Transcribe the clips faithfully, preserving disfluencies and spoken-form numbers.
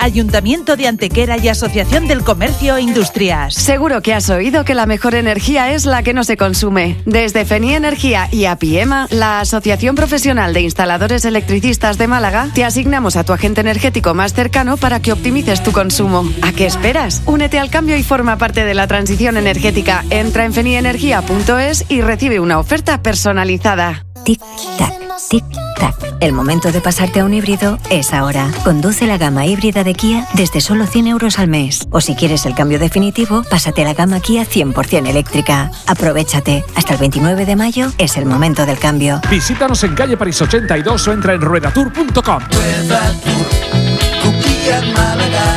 Ayuntamiento de Antequera y Asociación del Comercio e Industrias. Seguro que has oído que la mejor energía es la que no se consume. Desde Feni Energía y Apiema, la Asociación Profesional de Instaladores Electricistas de Málaga, te asignamos a tu agente energético más cercano para que optimices tu consumo. ¿A qué esperas? Únete al cambio y forma parte de la transición energética. Entra en feni energía punto es y recibe una oferta personalizada. Tic-tac, tic-tac. El momento de pasarte a un híbrido es ahora. Conduce la gama híbrida de Kia desde solo cien euros al mes. O si quieres el cambio definitivo, pásate a la gama Kia cien por ciento eléctrica. Aprovéchate. Hasta el veintinueve de mayo es el momento del cambio. Visítanos en calle París ochenta y dos o entra en ruedatour punto com. Ruedatour, tu Kia en Málaga.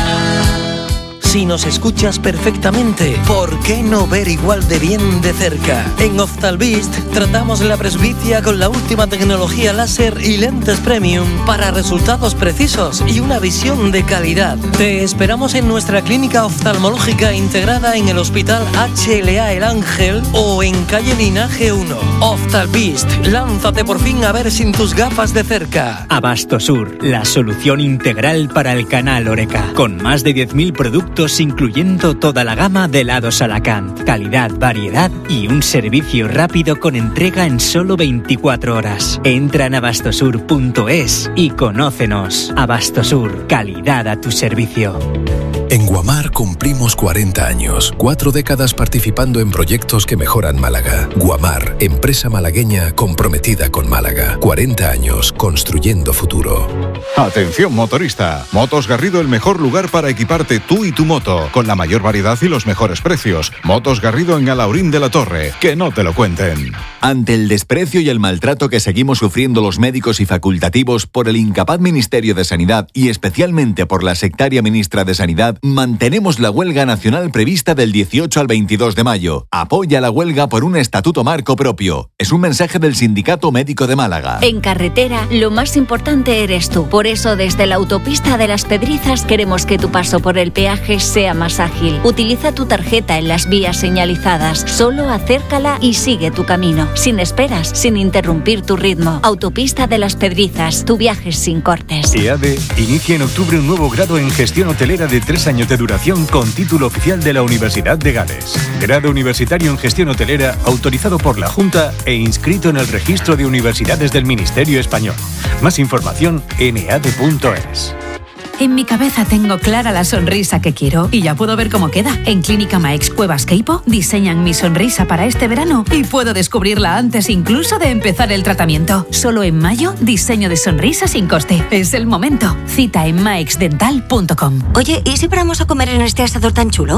Si nos escuchas perfectamente, ¿por qué no ver igual de bien de cerca? En Oftalvist tratamos la presbicia con la última tecnología láser y lentes premium para resultados precisos y una visión de calidad. Te esperamos en nuestra clínica oftalmológica integrada en el Hospital H L A El Ángel o en calle Linaje uno. Oftalvist, lánzate por fin a ver sin tus gafas de cerca. Abastosur, la solución integral para el canal Horeca, con más de diez mil productos incluyendo toda la gama de helados Alacant, calidad, variedad y un servicio rápido con entrega en solo veinticuatro horas. Entra en abastosur punto es y conócenos. Abastosur, calidad a tu servicio. En Guamar cumplimos cuarenta años, cuatro décadas participando en proyectos que mejoran Málaga. Guamar, empresa malagueña comprometida con Málaga. cuarenta años construyendo futuro. Atención motorista, Motos Garrido, el mejor lugar para equiparte tú y tu moto, con la mayor variedad y los mejores precios. Motos Garrido en Alaurín de la Torre, que no te lo cuenten. Ante el desprecio y el maltrato que seguimos sufriendo los médicos y facultativos por el incapaz Ministerio de Sanidad y especialmente por la sectaria ministra de Sanidad, mantenemos la huelga nacional prevista del dieciocho al veintidós de mayo. Apoya la huelga por un estatuto marco propio. Es un mensaje del Sindicato Médico de Málaga. En carretera, lo más importante eres tú. Por eso, desde la autopista de Las Pedrizas queremos que tu paso por el peaje sea más ágil. Utiliza tu tarjeta en las vías señalizadas. Solo acércala y sigue tu camino. Sin esperas, sin interrumpir tu ritmo. Autopista de Las Pedrizas. Tu viaje sin cortes. EADE inicia en octubre un nuevo grado en gestión hotelera de tres años de duración con título oficial de la Universidad de Gales. Grado universitario en gestión hotelera autorizado por la Junta e inscrito en el registro de universidades del Ministerio Español. Más información en e a d punto es. En mi cabeza tengo clara la sonrisa que quiero y ya puedo ver cómo queda. En Clínica Maex Cuevas Queipo diseñan mi sonrisa para este verano y puedo descubrirla antes incluso de empezar el tratamiento. Solo en mayo, diseño de sonrisa sin coste. Es el momento. Cita en maeix dental punto com. Oye, ¿y si paramos a comer en este asador tan chulo?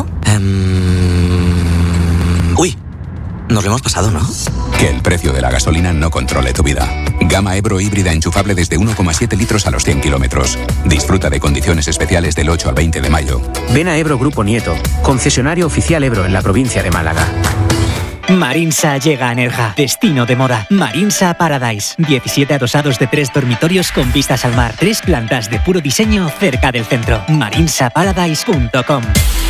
Um... Uy, nos lo hemos pasado, ¿no? Que el precio de la gasolina no controle tu vida. Gama Ebro híbrida enchufable desde uno coma siete litros a los cien kilómetros. Disfruta de condiciones especiales del ocho al veinte de mayo. Ven a Ebro Grupo Nieto, concesionario oficial Ebro en la provincia de Málaga. Marinsa llega a Nerja, destino de moda. Marinsa Paradise, diecisiete adosados de tres dormitorios con vistas al mar, tres plantas de puro diseño cerca del centro. marinsa paradise punto com.